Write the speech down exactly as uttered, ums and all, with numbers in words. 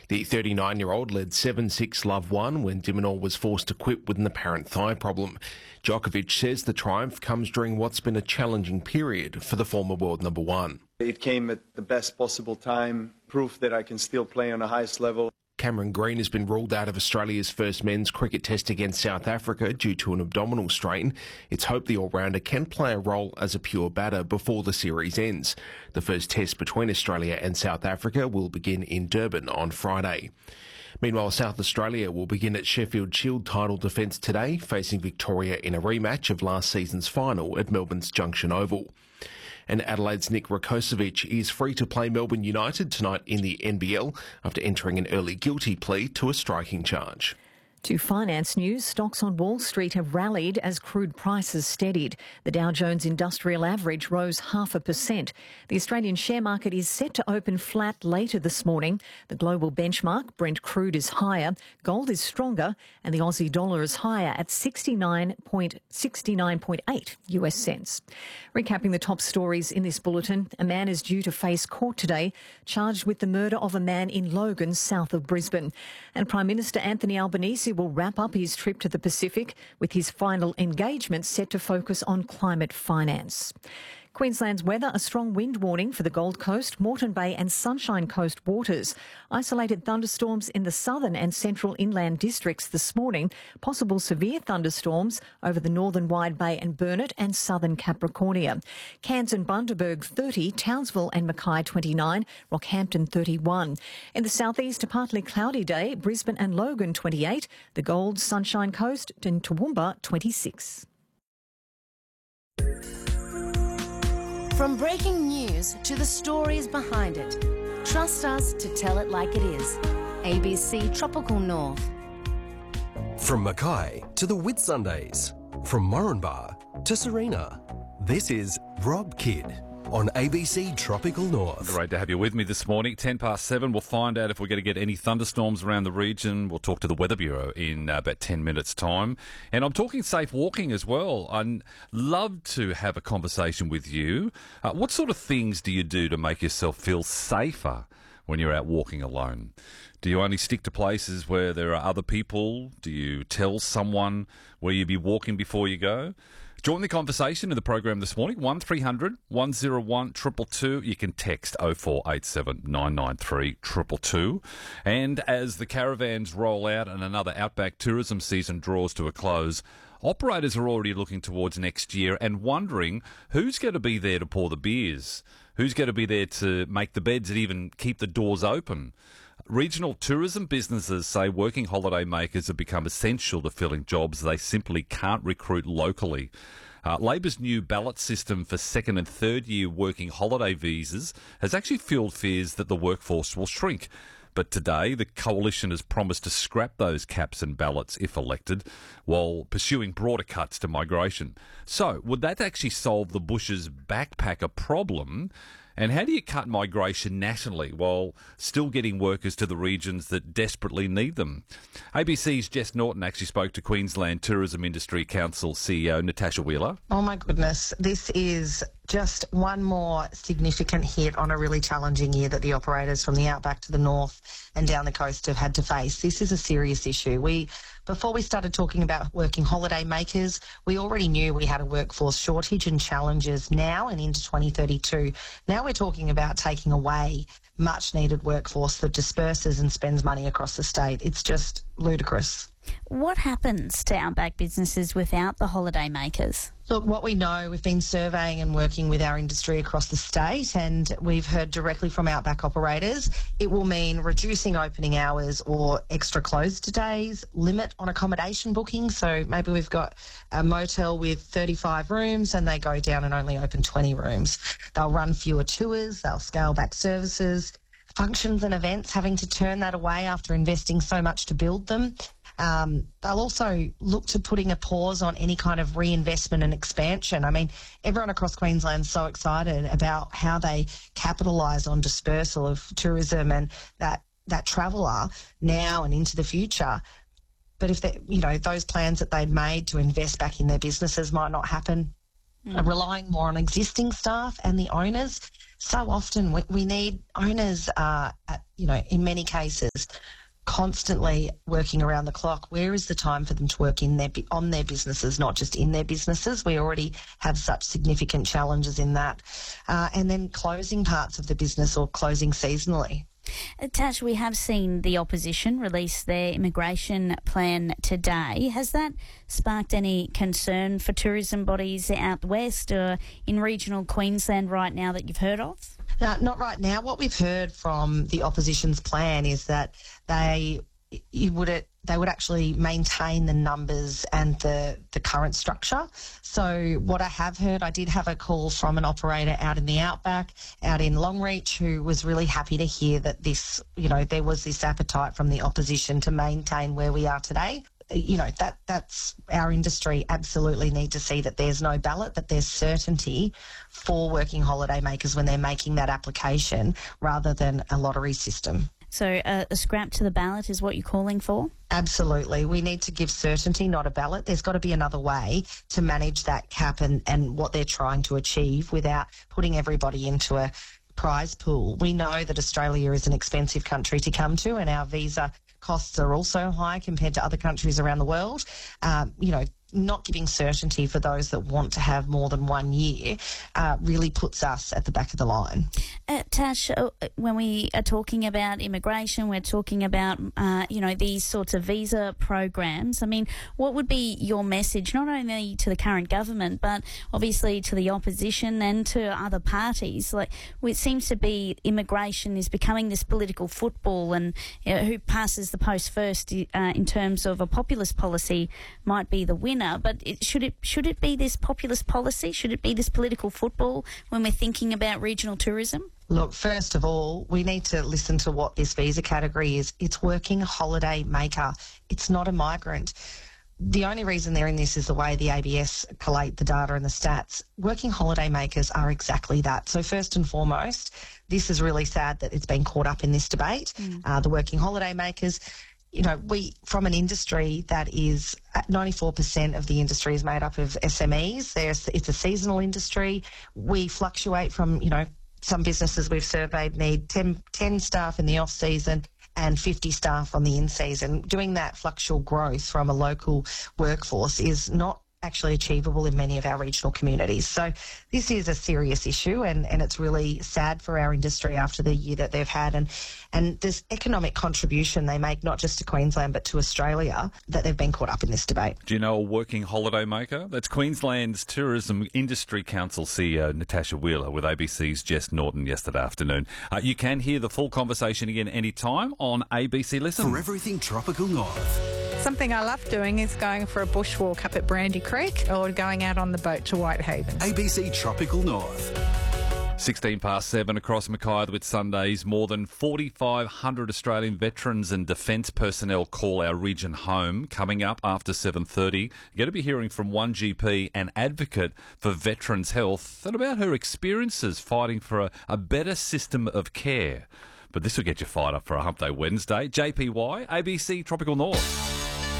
The thirty-nine-year-old led seven six Love one when de Minaur was forced to quit with an apparent thigh problem. Djokovic says the triumph comes during what's been a challenging period for the former world number one. It came at the best possible time, proof that I can still play on the highest level. Cameron Green has been ruled out of Australia's first men's cricket test against South Africa due to an abdominal strain. It's hoped the all-rounder can play a role as a pure batter before the series ends. The first test between Australia and South Africa will begin in Durban on Friday. Meanwhile, South Australia will begin its Sheffield Shield title defence today, facing Victoria in a rematch of last season's final at Melbourne's Junction Oval. And Adelaide's Nick Rakocevic is free to play Melbourne United tonight in the N B L after entering an early guilty plea to a striking charge. To finance news, stocks on Wall Street have rallied as crude prices steadied. The Dow Jones Industrial Average rose half a percent. The Australian share market is set to open flat later this morning. The global benchmark, Brent crude, is higher, gold is stronger, and the Aussie dollar is higher at sixty-nine point six nine eight U S cents. Recapping the top stories in this bulletin, a man is due to face court today, charged with the murder of a man in Logan, south of Brisbane. And Prime Minister Anthony Albanese will wrap up his trip to the Pacific with his final engagement set to focus on climate finance. Queensland's weather, a strong wind warning for the Gold Coast, Moreton Bay and Sunshine Coast waters. Isolated thunderstorms in the southern and central inland districts this morning. Possible severe thunderstorms over the northern Wide Bay and Burnett and southern Capricornia. Cairns and Bundaberg thirty, Townsville and Mackay twenty-nine, Rockhampton thirty-one. In the southeast, a partly cloudy day, Brisbane and Logan twenty-eight, the Gold, Sunshine Coast and Toowoomba twenty-six. From breaking news to the stories behind it, trust us to tell it like it is. A B C Tropical North. From Mackay to the Whitsundays, from Moranbah to Serena, this is Rob Kidd on A B C Tropical North. Great to have you with me this morning. ten past seven. We'll find out if we're going to get any thunderstorms around the region. We'll talk to the Weather Bureau in uh, about ten minutes' time. And I'm talking safe walking as well. I'd love to have a conversation with you. Uh, what sort of things do you do to make yourself feel safer when you're out walking alone? Do you only stick to places where there are other people? Do you tell someone where you'll be walking before you go? Join the conversation in the program this morning, one three hundred one oh one two two two. You can text oh four eight seven nine nine three two two two. And as the caravans roll out and another outback tourism season draws to a close, operators are already looking towards next year and wondering who's going to be there to pour the beers, who's going to be there to make the beds and even keep the doors open. Regional tourism businesses say working holiday makers have become essential to filling jobs they simply can't recruit locally. Uh, Labor's new ballot system for second and third year working holiday visas has actually fueled fears that the workforce will shrink. But today, the coalition has promised to scrap those caps and ballots if elected, while pursuing broader cuts to migration. So, would that actually solve the Bush's backpacker problem? And how do you cut migration nationally while still getting workers to the regions that desperately need them? A B C's Jess Norton actually spoke to Queensland Tourism Industry Council C E O Natasha Wheeler. Oh my goodness, this is just one more significant hit on a really challenging year that the operators from the outback to the north and down the coast have had to face. This is a serious issue. We, before we started talking about working holiday makers, we already knew we had a workforce shortage and challenges now and into twenty thirty-two. Now we're talking about taking away much needed workforce that disperses and spends money across the state. It's just ludicrous. What happens to outback businesses without the holiday makers? Look, what we know, we've been surveying and working with our industry across the state, and we've heard directly from outback operators, it will mean reducing opening hours or extra closed days, limit on accommodation booking. So maybe we've got a motel with thirty-five rooms and they go down and only open twenty rooms. They'll run fewer tours, they'll scale back services, functions and events, having to turn that away after investing so much to build them. Um, they'll also look to putting a pause on any kind of reinvestment and expansion. I mean, everyone across Queensland's so excited about how they capitalise on dispersal of tourism and that, that traveller now and into the future. But if they, you know, those plans that they'd made to invest back in their businesses might not happen, mm. relying more on existing staff and the owners. so often we, we need owners, uh, at, you know, in many cases, constantly working around the clock. Where is the time for them to work in their on their businesses, not just in their businesses? We already have such significant challenges in that. Uh, and then closing parts of the business or closing seasonally. Tash, we have seen the opposition release their immigration plan today. Has that sparked any concern for tourism bodies out west or in regional Queensland right now that you've heard of? No, not right now. What we've heard from the opposition's plan is that they you would it, they would actually maintain the numbers and the, the current structure. So what I have heard, I did have a call from an operator out in the outback, out in Longreach, who was really happy to hear that this, you know, there was this appetite from the opposition to maintain where we are today. You know, that that's our industry absolutely need to see that there's no ballot, that there's certainty for working holiday makers when they're making that application rather than a lottery system. So uh, a scrap to the ballot is what you're calling for? Absolutely. We need to give certainty, not a ballot. There's got to be another way to manage that cap and, and what they're trying to achieve without putting everybody into a prize pool. We know that Australia is an expensive country to come to, and our visa costs are also high compared to other countries around the world. Um, you know, not giving certainty for those that want to have more than one year uh, really puts us at the back of the line. Uh, Tash, uh, when we are talking about immigration, we're talking about, uh, you know, these sorts of visa programs. I mean, what would be your message, not only to the current government, but obviously to the opposition and to other parties? Like, it seems to be immigration is becoming this political football, and you know, who passes the post first uh, in terms of a populist policy might be the winner. But it, should it should it be this populist policy? Should it be this political football when we're thinking about regional tourism? Look, first of all, we need to listen to what this visa category is. It's working holiday maker. It's not a migrant. The only reason they're in this is the way the A B S collate the data and the stats. Working holiday makers are exactly that. So first and foremost, this is really sad that it's been caught up in this debate. Mm. Uh, the working holiday makers, you know, we, from an industry that is ninety-four percent of the industry is made up of S M Es. There's, it's a seasonal industry. We fluctuate from, you know, some businesses we've surveyed need ten, ten staff in the off season and fifty staff on the in season. Doing that fluctual growth from a local workforce is not actually achievable in many of our regional communities. So this is a serious issue, and, and it's really sad for our industry after the year that they've had, and and this economic contribution they make not just to Queensland but to Australia, that they've been caught up in this debate. Do you know a working holiday maker? That's Queensland's Tourism Industry Council C E O Natasha Wheeler with A B C's Jess Norton yesterday afternoon. Uh, you can hear the full conversation again anytime on A B C Listen. For everything tropical north. Something I love doing is going for a bushwalk up at Brandy Creek or going out on the boat to Whitehaven. A B C Tropical North. sixteen past seven across Mackay with Sundays. More than forty-five hundred Australian veterans and defence personnel call our region home. Coming up after seven thirty, you're going to be hearing from one G P and advocate for veterans' health and about her experiences fighting for a, a better system of care. But this will get you fired up for a Hump Day Wednesday. J P Y, A B C Tropical North.